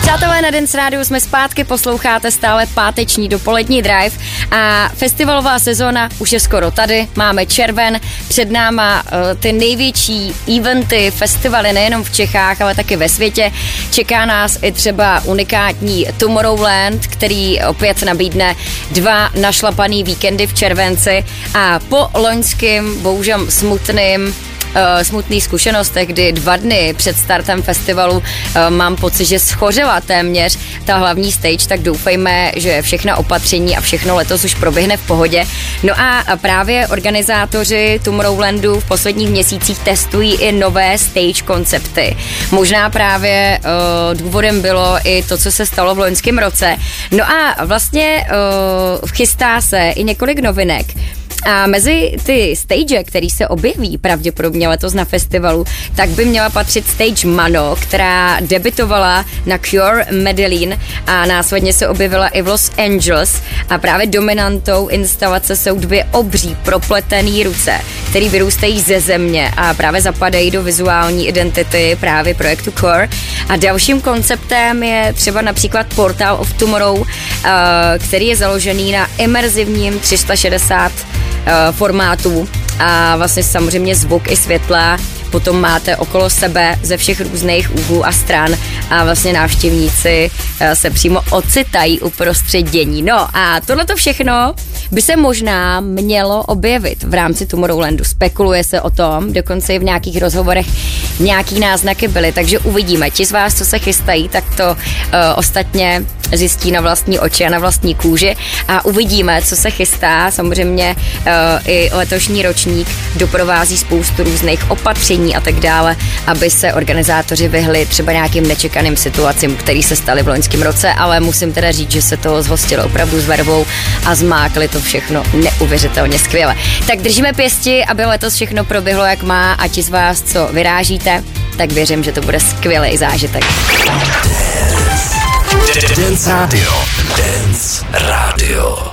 Přátelé, na Dance Rádiu jsme zpátky, posloucháte stále páteční dopolední drive a festivalová sezóna už je skoro tady, máme červen, před náma ty největší eventy, festivaly nejenom v Čechách, ale taky ve světě. Čeká nás i třeba unikátní Tomorrowland, který opět nabídne 2 našlapaný víkendy v červenci a po loňským, bohužel smutný zkušenostech, kdy 2 dny před startem festivalu mám pocit, že schořela téměř ta hlavní stage, tak doufejme, že všechna opatření a všechno letos už proběhne v pohodě. No a právě organizátoři Tomorrowlandu v posledních měsících testují i nové stage koncepty. Možná právě důvodem bylo i to, co se stalo v loňském roce. No a vlastně chystá se i několik novinek. A mezi ty stage, který se objeví pravděpodobně letos na festivalu, tak by měla patřit stage Mano, která debutovala na Cure Medellín a následně se objevila i v Los Angeles a právě dominantou instalace jsou 2 obří propletený ruce, které vyrůstají ze země a právě zapadají do vizuální identity právě projektu Cure. A dalším konceptem je třeba například Portal of Tomorrow, který je založený na imerzivním 360 formátu a vlastně samozřejmě zvuk i světla potom máte okolo sebe ze všech různých úhlů a stran a vlastně návštěvníci se přímo ocitají uprostřed dění. No a tohleto všechno by se možná mělo objevit v rámci Tomorrowlandu. Spekuluje se o tom, dokonce i v nějakých rozhovorech nějaký náznaky byly, takže uvidíme. Ti z vás, co se chystají, tak to ostatně zjistí na vlastní oči a na vlastní kůži a uvidíme, co se chystá. Samozřejmě i letošní ročník doprovází spoustu různých opatření a tak dále, aby se organizátoři vyhli třeba nějakým nečekaným situacím, které se staly v loňském roce, ale musím teda říct, že se toho zhostilo opravdu s vervou a zmákli to všechno neuvěřitelně skvěle. Tak držíme pěsti, aby letos všechno proběhlo jak má a ti z vás, co vyrážíte, tak věřím, že to bude skvělý zážitek. Dance Radio. Dance Radio.